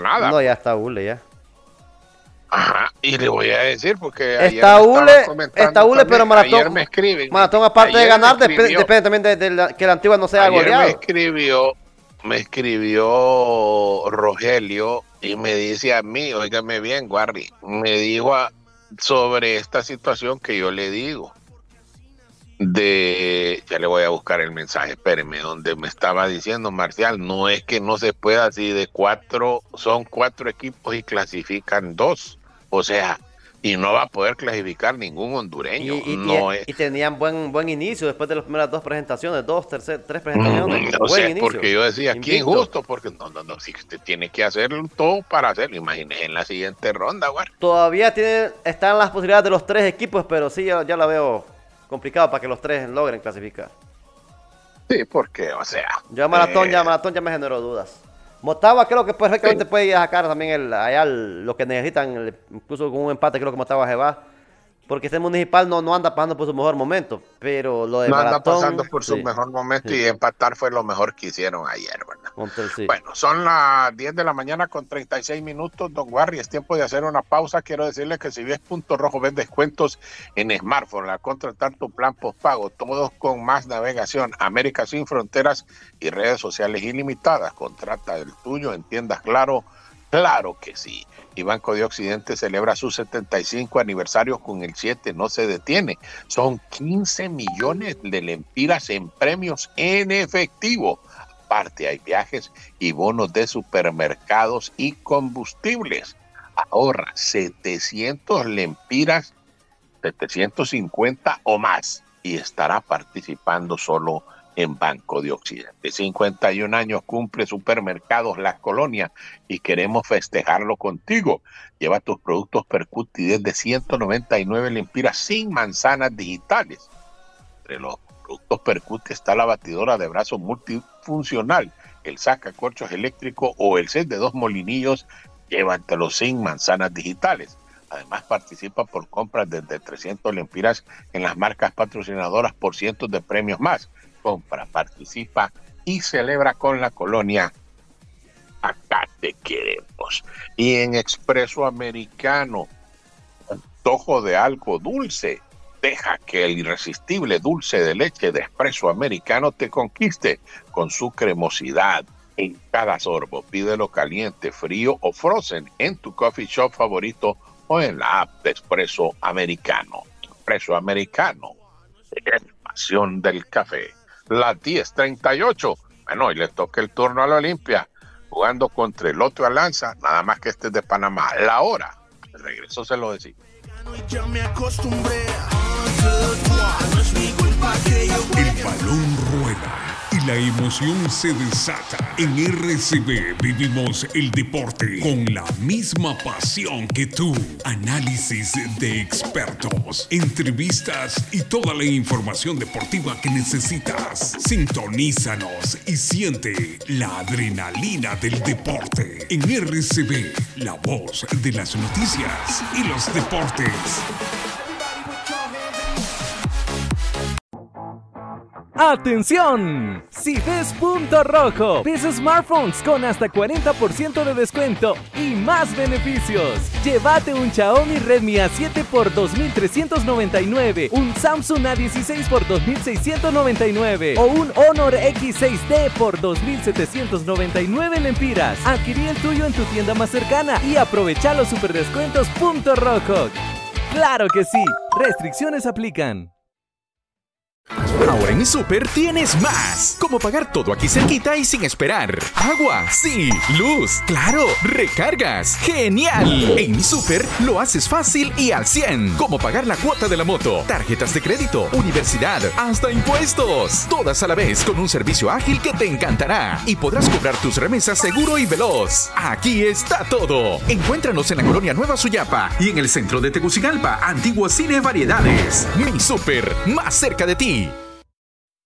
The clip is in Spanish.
nada. No, ya está hule, ya. Ajá, y le voy a decir porque está hule, pero Maratón, ayer me escriben, Maratón aparte de ganar, depende también de que la Antigua no sea goleado. Me escribió Rogelio y me dice a mí, óigame bien, Guarri, me dijo sobre esta situación que yo le digo. Ya le voy a buscar el mensaje, espéreme, donde me estaba diciendo Marcial, no es que no se pueda, si son 4 equipos y clasifican 2, o sea, y no va a poder clasificar ningún hondureño. Y tenían buen inicio después de las primeras 2 presentaciones, 3 presentaciones. O sea, porque yo decía, qué injusto, porque no, si usted tiene que hacerlo todo para hacerlo, imagínese en la siguiente ronda, Guarri. Todavía están las posibilidades de los 3 equipos, pero sí, ya la veo complicado para que los 3 logren clasificar. Sí, porque, o sea... Yo a Maratón ya me generó dudas. Motagua creo que perfectamente puede ir a sacar también allá lo que necesitan, incluso con un empate creo que Motagua se va. Porque este Municipal no anda pasando por su mejor momento, pero lo de no Maratón... anda pasando por su mejor momento y empatar fue lo mejor que hicieron ayer, ¿verdad? Bueno, son las 10 de la mañana con 36 minutos, don Guarri, es tiempo de hacer una pausa. Quiero decirle que si ves Punto Rojo, ves descuentos en smartphone, al contratar tu plan postpago, todos con más navegación, América sin fronteras y redes sociales ilimitadas. Contrata el tuyo en tiendas Claro que sí. Y Banco de Occidente celebra su 75 aniversario con el 7, no se detiene. Son 15 millones de lempiras en premios en efectivo. Aparte hay viajes y bonos de supermercados y combustibles. Ahorra 700 lempiras, 750 o más y estará participando solo en Banco de Occidente. 51 años cumple Supermercados La Colonia y queremos festejarlo contigo. Lleva tus productos Percuti desde 199 lempiras sin manzanas digitales. Entre los productos Percuti está la batidora de brazo multifuncional, el sacacorchos eléctrico o el set de 2 molinillos. Llévatelo sin manzanas digitales. Además participa por compras desde 300 lempiras en las marcas patrocinadoras por cientos de premios más. Compra, participa y celebra con La Colonia. Acá te queremos. Y en Expreso Americano, antojo de algo dulce. Deja que el irresistible dulce de leche de Expreso Americano te conquiste con su cremosidad en cada sorbo. Pídelo caliente, frío o frozen en tu coffee shop favorito o en la app de Expreso Americano. Expreso Americano, es pasión del café. Las 10:38. Bueno, y le toca el turno a la Olimpia, jugando contra el otro Alianza, nada más que este es de Panamá. La hora, el regreso se lo decimos. El balón rueda y la emoción se desata. En RCB vivimos el deporte con la misma pasión que tú. Análisis de expertos, entrevistas y toda la información deportiva que necesitas. Sintonízanos y siente la adrenalina del deporte. En RCB, la voz de las noticias y los deportes. ¡Atención! Si ves Punto Rojo, ves smartphones con hasta 40% de descuento y más beneficios. Llévate un Xiaomi Redmi A7 por 2,399, un Samsung A16 por 2,699 o un Honor X6D por 2,799 lempiras. Adquirí el tuyo en tu tienda más cercana y aprovecha los superdescuentos Punto Rojo. ¡Claro que sí! Restricciones aplican. Ahora en mi Super tienes más. Como pagar todo aquí cerquita y sin esperar. Agua, sí. Luz, claro. Recargas, genial. En mi Super lo haces fácil y al 100. Como pagar la cuota de la moto, tarjetas de crédito, universidad, hasta impuestos. Todas a la vez con un servicio ágil que te encantará. Y podrás cobrar tus remesas seguro y veloz. Aquí está todo. Encuéntranos en la Colonia Nueva Suyapa y en el centro de Tegucigalpa, Antiguo Cine Variedades. Mi Super, más cerca de ti.